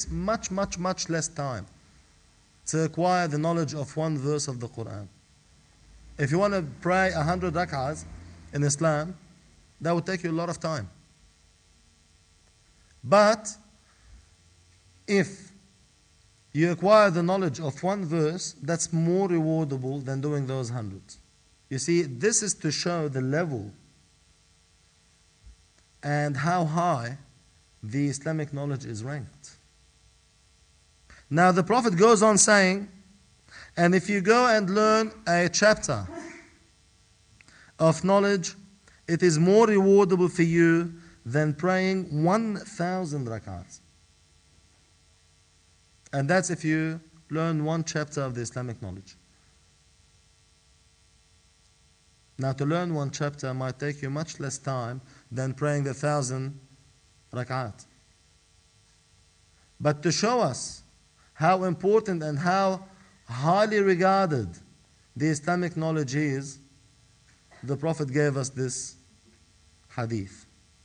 much, much, much less time to acquire the knowledge of one verse of the Quran. If you want to pray 100 rak'ahs in Islam, that would take you a lot of time. But if you acquire the knowledge of one verse, that's more rewardable than doing those hundreds. You see, this is to show the level and how high the Islamic knowledge is ranked. Now the Prophet goes on saying, and if you go and learn a chapter of knowledge, it is more rewardable for you than praying 1,000 rak'ahs. And that's if you learn one chapter of the Islamic knowledge. Now to learn one chapter might take you much less time than praying the 1,000 rak'at. But to show us how important and how highly regarded the Islamic knowledge is, the Prophet gave us this hadith.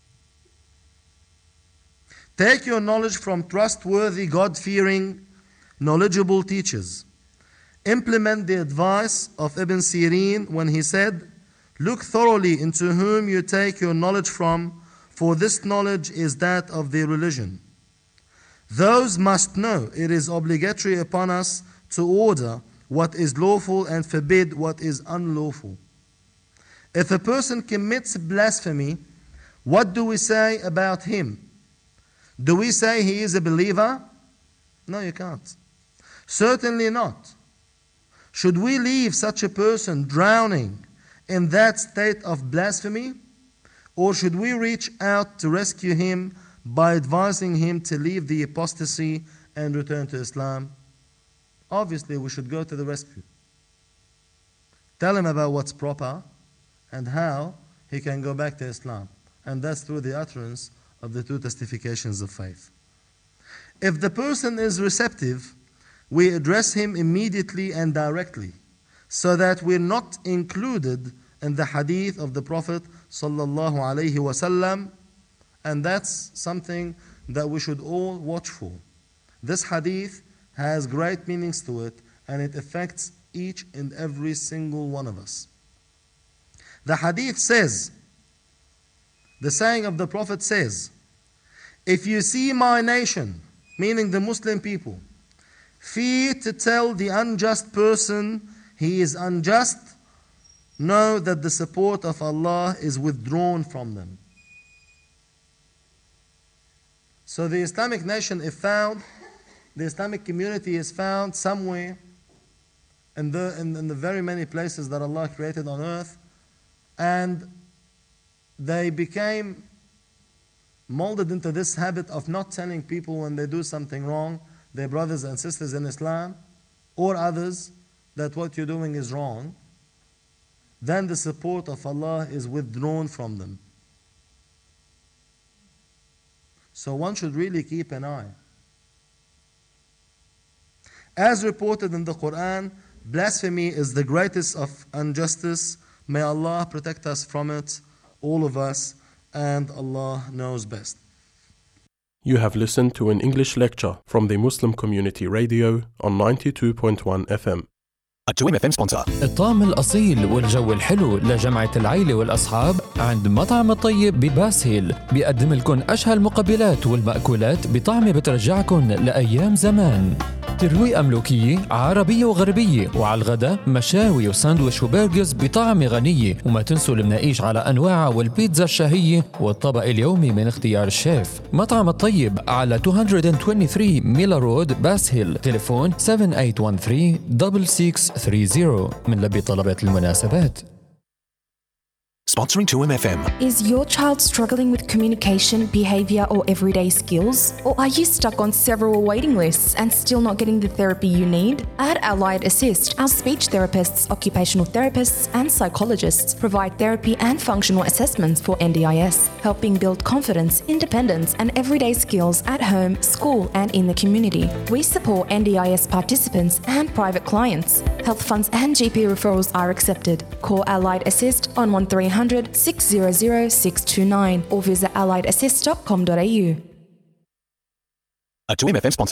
Take your knowledge from trustworthy, God-fearing, knowledgeable teachers. Implement the advice of Ibn Sirin when he said, look thoroughly into whom you take your knowledge from, for this knowledge is that of the religion. Those must know it is obligatory upon us to order what is lawful and forbid what is unlawful. If a person commits blasphemy, what do we say about him? Do we say he is a believer? No, you can't. Certainly not. Should we leave such a person drowning in that state of blasphemy? Or should we reach out to rescue him by advising him to leave the apostasy and return to Islam? Obviously, we should go to the rescue. Tell him about what's proper and how he can go back to Islam. And that's through the utterance of the two testifications of faith. If the person is receptive, we address him immediately and directly, so that we're not included in the hadith of the Prophet sallallahu alaihi wasallam, and that's something that we should all watch for. This hadith has great meanings to it, and it affects each and every single one of us. The hadith says, the saying of the Prophet says, if you see my nation, meaning the Muslim people, fear to tell the unjust person he is unjust, know that the support of Allah is withdrawn from them. So the Islamic nation is found, the Islamic community is found somewhere in the very many places that Allah created on earth, and they became molded into this habit of not telling people when they do something wrong, their brothers and sisters in Islam, or others, that what you're doing is wrong. Then the support of Allah is withdrawn from them. So one should really keep an eye. As reported in the Quran, blasphemy is the greatest of injustice. May Allah protect us from it, all of us, and Allah knows best. You have listened to an English lecture from the Muslim Community Radio on 92.1 FM. التويم FM sponsor. الطعم الأصيل والجو الحلو لجمعة العيلة والأصحاب عند مطعم الطيب بباس هيل. بيقدم لكم أشهى المقبلات والمأكولات بطعم بترجعكم لأيام زمان. ترويقة ملوكية عربية وغربية، وعلى الغداء مشاوي وساندويش وبرجرز بطعمة غنية. وما تنسوا المناقيش على أنواعها والبيتزا الشهية والطبق اليومي من اختيار الشيف. مطعم الطيب على 223 ميلا رود باس هيل. تليفون 7813-6630 من لبي طلبات المناسبات. Sponsoring 2M FM. Is your child struggling with communication, behavior, or everyday skills? Or are you stuck on several waiting lists and still not getting the therapy you need? At Allied Assist, our speech therapists, occupational therapists, and psychologists provide therapy and functional assessments for NDIS, helping build confidence, independence, and everyday skills at home, school, and in the community. We support NDIS participants and private clients. Health funds and GP referrals are accepted. Call Allied Assist on 1300 600 629 or visit alliedassist.com.au. A 2M FM sponsor.